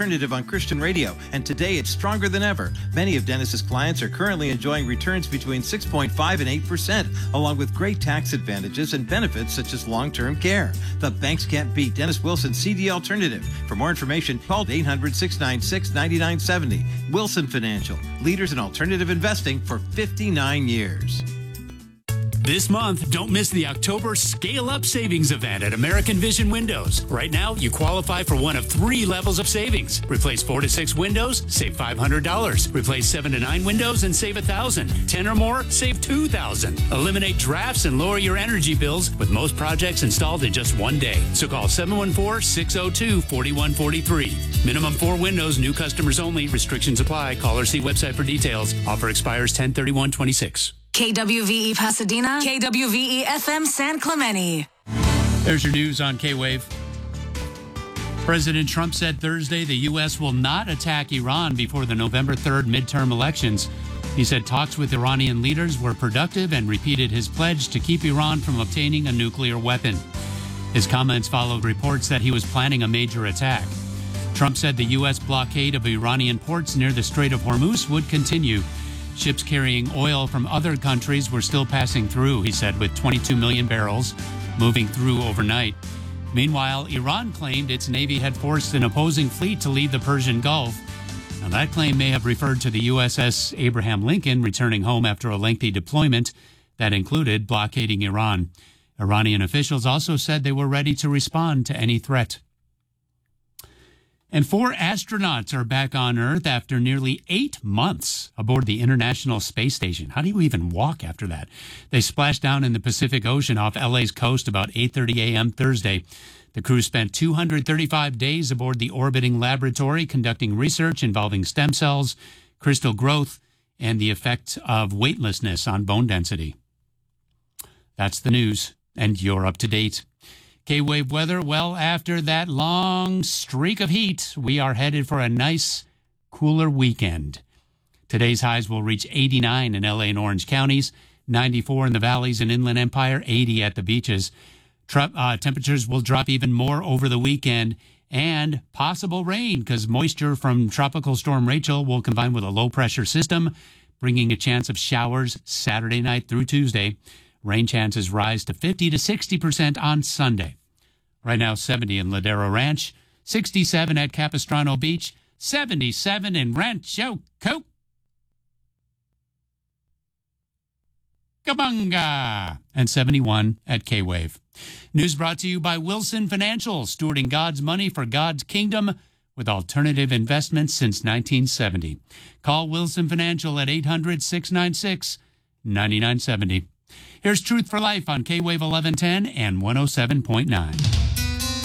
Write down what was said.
alternative on Christian radio, and today it's stronger than ever. Many of Dennis's clients are currently enjoying returns between 6.5 and 8%, along with great tax advantages and benefits such as long-term care. The banks can't beat Dennis Wilson CD Alternative. For more information, call 800-696-9970. Wilson Financial, leaders in alternative investing for 59 years. This month, don't miss the October Scale Up Savings event at American Vision Windows. Right now, you qualify for one of 3 levels of savings. Replace 4 to 6 windows, save $500. Replace 7 to 9 windows and save $1,000. 10 or more, save $2,000. Eliminate drafts and lower your energy bills with most projects installed in just one day. So call 714-602-4143. Minimum 4 windows, new customers only. Restrictions apply. Call or see website for details. Offer expires 10/31/26. KWVE Pasadena, KWVE FM San Clemente. There's your news on K-Wave. President Trump said Thursday the U.S. will not attack Iran before the November 3rd midterm elections. He said talks with Iranian leaders were productive and repeated his pledge to keep Iran from obtaining a nuclear weapon. His comments followed reports that he was planning a major attack. Trump said the U.S. blockade of Iranian ports near the Strait of Hormuz would continue. Ships carrying oil from other countries were still passing through, he said, with 22 million barrels moving through overnight. Meanwhile, Iran claimed its Navy had forced an opposing fleet to leave the Persian Gulf. Now, that claim may have referred to the USS Abraham Lincoln returning home after a lengthy deployment that included blockading Iran. Iranian officials also said they were ready to respond to any threat. And 4 astronauts are back on Earth after nearly 8 months aboard the International Space Station. How do you even walk after that? They splashed down in the Pacific Ocean off LA's coast about 8:30 a.m. Thursday. The crew spent 235 days aboard the orbiting laboratory conducting research involving stem cells, crystal growth, and the effect of weightlessness on bone density. That's the news, and you're up to date. K-Wave weather, well, after that long streak of heat, we are headed for a nice, cooler weekend. Today's highs will reach 89 in LA and Orange counties, 94 in the valleys and Inland Empire, 80 at the beaches. Temperatures will drop even more over the weekend, and possible rain because moisture from Tropical Storm Rachel will combine with a low-pressure system, bringing a chance of showers Saturday night through Tuesday. Rain chances rise to 50 to 60% on Sunday. Right now, 70 in Ladera Ranch, 67 at Capistrano Beach, 77 in Rancho Cucamonga, and 71 at K-Wave. News brought to you by Wilson Financial, stewarding God's money for God's kingdom with alternative investments since 1970. Call Wilson Financial at 800-696-9970. Here's Truth for Life on K-Wave 1110 and 107.9.